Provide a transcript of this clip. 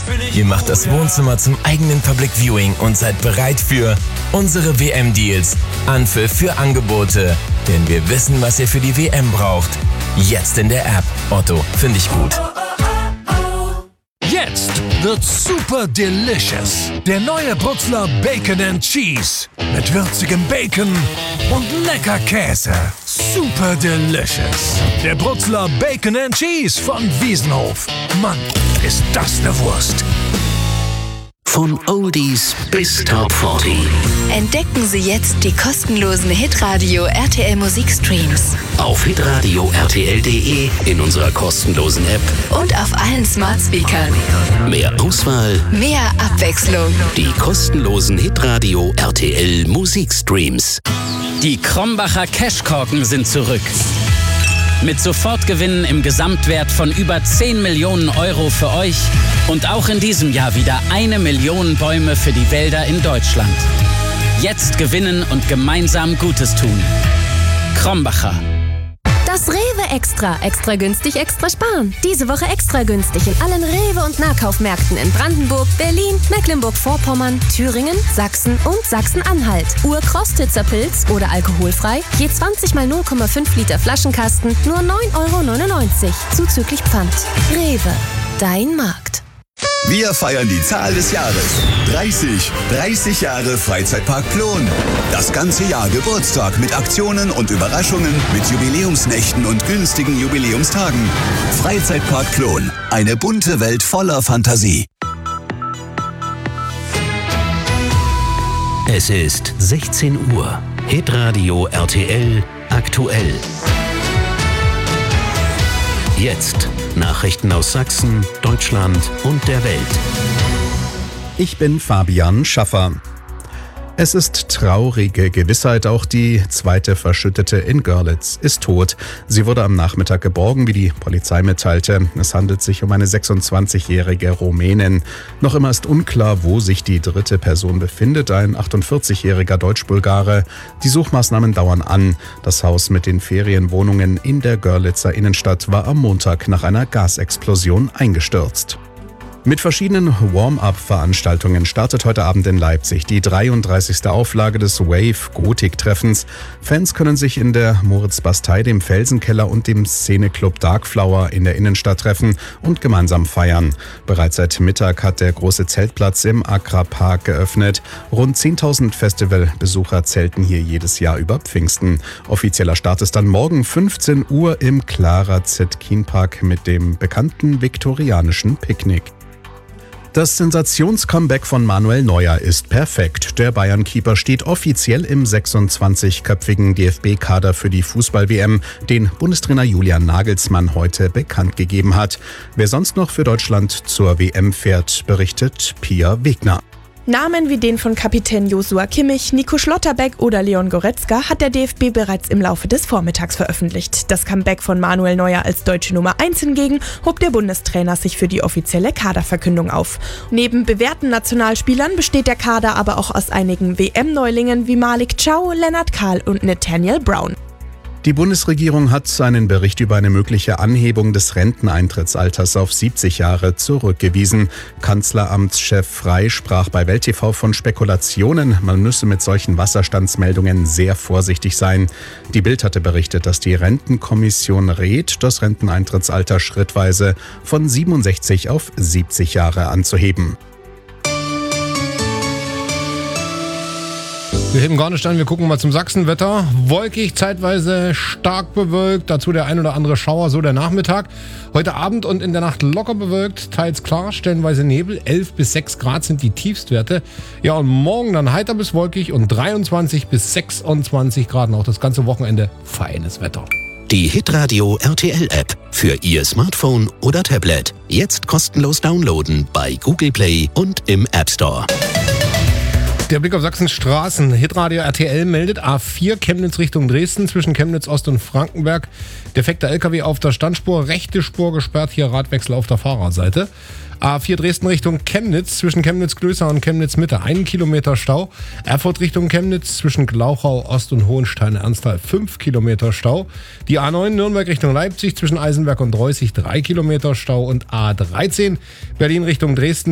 Ihr macht das Wohnzimmer zum eigenen Public Viewing und seid bereit für unsere WM-Deals. Anpfiff für Angebote. Denn wir wissen, was ihr für die WM braucht. Jetzt in der App. Otto, finde ich gut. Jetzt wird super delicious. Der neue Brutzler Bacon and Cheese. Mit würzigem Bacon und lecker Käse. Super delicious. Der Brutzler Bacon and Cheese von Wiesenhof. Mann, ist das eine Wurst. Von Oldies bis Top 40. Entdecken Sie jetzt die kostenlosen Hitradio RTL Musikstreams. Auf hitradio rtl.de, in unserer kostenlosen App und auf allen Smart Speakern. Mehr Auswahl, mehr Abwechslung. Die kostenlosen Hitradio RTL Musikstreams. Die Krombacher Cashkorken sind zurück. Mit Sofortgewinnen im Gesamtwert von über 10 Millionen Euro für euch und auch in diesem Jahr wieder 1 Million Bäume für die Wälder in Deutschland. Jetzt gewinnen und gemeinsam Gutes tun. Krombacher. Das Rewe Extra. Extra günstig, extra sparen. Diese Woche extra günstig in allen Rewe- und Nahkaufmärkten in Brandenburg, Berlin, Mecklenburg-Vorpommern, Thüringen, Sachsen und Sachsen-Anhalt. Urkrostitzer Pilz oder alkoholfrei. Je 20 mal 0,5 Liter Flaschenkasten. Nur 9,99 € zuzüglich Pfand. Rewe. Dein Markt. Wir feiern die Zahl des Jahres. 30 Jahre Freizeitpark Plon. Das ganze Jahr Geburtstag mit Aktionen und Überraschungen, mit Jubiläumsnächten und günstigen Jubiläumstagen. Freizeitpark Plon. Eine bunte Welt voller Fantasie. Es ist 16 Uhr. Hitradio RTL aktuell. Jetzt Nachrichten aus Sachsen, Deutschland und der Welt. Ich bin Fabian Schaffer. Es ist traurige Gewissheit, auch die zweite Verschüttete in Görlitz ist tot. Sie wurde am Nachmittag geborgen, wie die Polizei mitteilte. Es handelt sich um eine 26-jährige Rumänin. Noch immer ist unklar, wo sich die dritte Person befindet, ein 48-jähriger Deutsch-Bulgare. Die Suchmaßnahmen dauern an. Das Haus mit den Ferienwohnungen in der Görlitzer Innenstadt war am Montag nach einer Gasexplosion eingestürzt. Mit verschiedenen Warm-up-Veranstaltungen startet heute Abend in Leipzig die 33. Auflage des Wave-Gotik-Treffens. Fans können sich in der Moritz-Bastei, dem Felsenkeller und dem Szeneclub Darkflower in der Innenstadt treffen und gemeinsam feiern. Bereits seit Mittag hat der große Zeltplatz im Agra-Park geöffnet. Rund 10.000 Festivalbesucher zelten hier jedes Jahr über Pfingsten. Offizieller Start ist dann morgen 15 Uhr im Clara Zetkin-Park mit dem bekannten viktorianischen Picknick. Das Sensationscomeback von Manuel Neuer ist perfekt. Der Bayern-Keeper steht offiziell im 26-köpfigen DFB-Kader für die Fußball-WM, den Bundestrainer Julian Nagelsmann heute bekannt gegeben hat. Wer sonst noch für Deutschland zur WM fährt, berichtet Pia Wegner. Namen wie den von Kapitän Joshua Kimmich, Nico Schlotterbeck oder Leon Goretzka hat der DFB bereits im Laufe des Vormittags veröffentlicht. Das Comeback von Manuel Neuer als deutsche Nummer 1 hingegen hob der Bundestrainer sich für die offizielle Kaderverkündung auf. Neben bewährten Nationalspielern besteht der Kader aber auch aus einigen WM-Neulingen wie Malik Chow, Lennart Kahl und Nathaniel Brown. Die Bundesregierung hat einen Bericht über eine mögliche Anhebung des Renteneintrittsalters auf 70 Jahre zurückgewiesen. Kanzleramtschef Frey sprach bei Welt TV von Spekulationen. Man müsse mit solchen Wasserstandsmeldungen sehr vorsichtig sein. Die Bild hatte berichtet, dass die Rentenkommission rät, das Renteneintrittsalter schrittweise von 67 auf 70 Jahre anzuheben. Wir heben gar nicht an, wir gucken mal zum Sachsenwetter. Wolkig, zeitweise stark bewölkt, dazu der ein oder andere Schauer, so der Nachmittag. Heute Abend und in der Nacht locker bewölkt, teils klar, stellenweise Nebel. 11 bis 6 Grad sind die Tiefstwerte. Ja, und morgen dann heiter bis wolkig und 23 bis 26 Grad. Und auch das ganze Wochenende feines Wetter. Die Hitradio RTL-App für Ihr Smartphone oder Tablet. Jetzt kostenlos downloaden bei Google Play und im App Store. Der Blick auf Sachsens Straßen. Hitradio RTL meldet A4 Chemnitz Richtung Dresden zwischen Chemnitz Ost und Frankenberg. Defekter LKW auf der Standspur, rechte Spur gesperrt, hier Radwechsel auf der Fahrerseite. A4 Dresden Richtung Chemnitz zwischen Chemnitz-Glößer und Chemnitz-Mitte 1 Kilometer Stau. Erfurt Richtung Chemnitz zwischen Glauchau Ost und Hohenstein-Ernsthal 5 Kilometer Stau. Die A9 Nürnberg Richtung Leipzig zwischen Eisenberg und Reußig 3 Kilometer Stau und A13 Berlin Richtung Dresden